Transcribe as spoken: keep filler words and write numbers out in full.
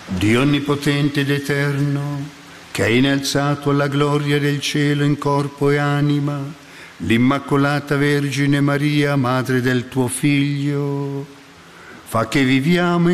Dio onnipotente ed eterno, che hai innalzato alla gloria del cielo in corpo e anima l'Immacolata Vergine Maria, madre del tuo Figlio, fa che viviamo